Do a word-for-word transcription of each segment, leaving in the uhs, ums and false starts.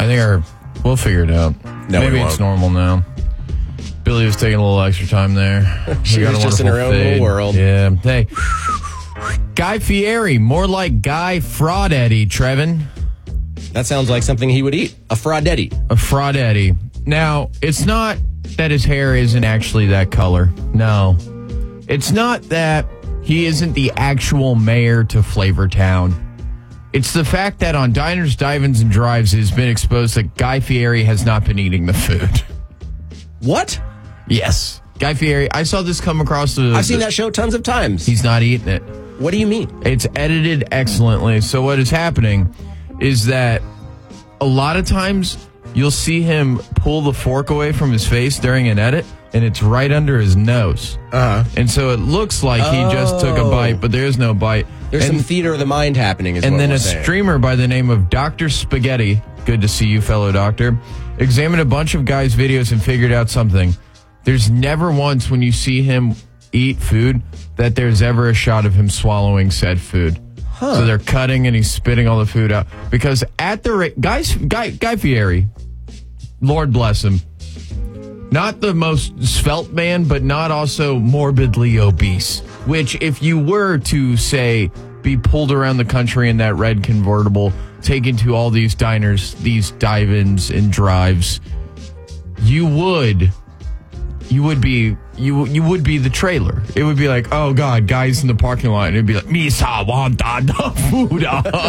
think our, we'll figure it out. No, Maybe we it's won't. normal now. Billy was taking a little extra time there. She We got was a just in her wonderful own fade. little world. Yeah. Hey. Guy Fieri, more like Guy Fraudetti, Trevin. That sounds like something he would eat. A fraudetti. A Fraudetti. Now, it's not that his hair isn't actually that color. No. It's not that he isn't the actual mayor to Flavortown. It's the fact that on Diners, Dive-Ins, and Drives, it has been exposed that Guy Fieri has not been eating the food. What? Yes. Guy Fieri, I saw this come across the... I've seen that show tons of times. He's not eating it. What do you mean? It's edited excellently. So what is happening is that a lot of times you'll see him pull the fork away from his face during an edit, and it's right under his nose. Uh-huh. And so it looks like he just took a bite, but there is no bite. There's and, some theater of the mind happening, is And what then we're a saying. streamer by the name of Doctor Spaghetti, good to see you, fellow doctor, examined a bunch of guys' videos and figured out something. There's never once when you see him eat food that there's ever a shot of him swallowing said food. Huh. So they're cutting and he's spitting all the food out. Because at the rate, guys, Guy, Guy Fieri, Lord bless him, not the most svelte man, but not also morbidly obese. Which, if you were to, say, be pulled around the country in that red convertible, taken to all these diners, these dive-ins and drives, you would, you would be, you you would be the trailer. It would be like, oh God, guys in the parking lot, and it'd be like, Misa wanta da food.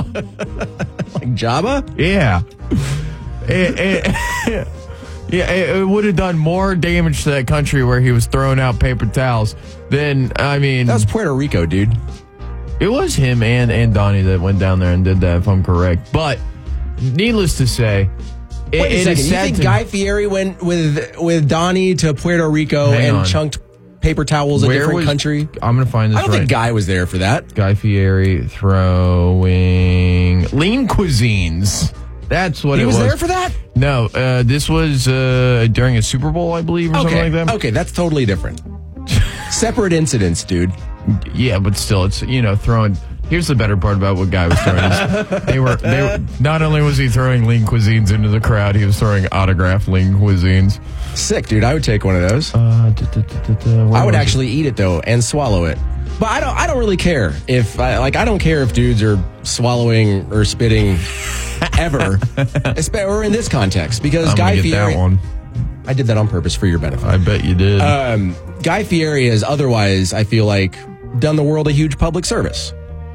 Like Jabba? Yeah. It, it, yeah, it, it would have done more damage to that country where he was throwing out paper towels than, I mean... That was Puerto Rico, dude. It was him and, and Donnie that went down there and did that, if I'm correct. But, needless to say... It, Wait a it second. is You sad think to, Guy Fieri went with with Donnie to Puerto Rico Hang and on. chunked paper towels a Where different was- country? I'm going to find this I don't right. think Guy was there for that. Guy Fieri throwing... Lean Cuisines. That's what He it was was. there for that? No, uh, this was uh, during a Super Bowl, I believe, or something Okay. like that. Okay, that's totally different. Separate incidents, dude. Yeah, but still, it's, you know, throwing. Here's the better part about what Guy was throwing. Is they were, they were. Not only was he throwing lean cuisines into the crowd, he was throwing autographed lean cuisines. Sick, dude. I would take one of those. Uh, da, da, da, da, da, where I would was actually eat it though and swallow it. But I don't. I don't really care if I, like. I don't care if dudes are swallowing or spitting ever, Espe- or in this context because I'm Guy gonna get Fieri. that one. I did that on purpose for your benefit. I bet you did. Um, Guy Fieri has otherwise, I feel like, done the world a huge public service,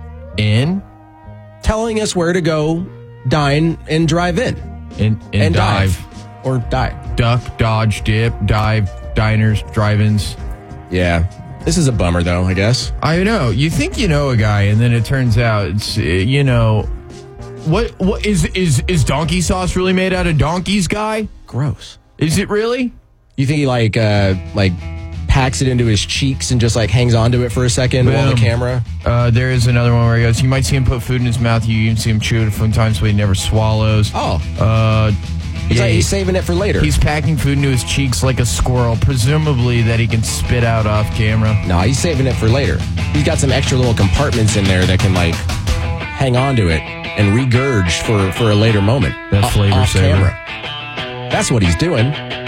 in telling us where to go, dine, and drive in, in in and dive. dive or die. duck, dodge, dip, dive, diners, drive-ins. Yeah, this is a bummer though. I guess. I know. You think you know a guy, and then it turns out it's uh, you know what? What is is is donkey sauce really made out of donkeys, Guy? Gross. Is it really? You think he like uh like packs it into his cheeks and just like hangs onto it for a second while the Boom. camera? Uh, there is another one where he goes, you might see him put food in his mouth. You even see him chew it sometimes, but he never swallows. Oh, Uh, he's, yeah, like, he's he's, saving it for later. he's packing food into his cheeks like a squirrel, presumably that he can spit out off camera. No, he's saving it for later. He's got some extra little compartments in there that can like hang on to it and regurge for, for a later moment. That's O- flavor off saver. camera. That's what he's doing.